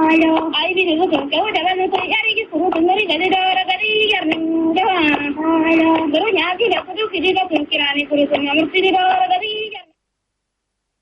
ai bi ne ko ko da ban sai yari ki suru kun ri gadi da ra gadi yar nin ga garo nya ki da kudu ki da kun kirani kuru sun amur ti da ra gadi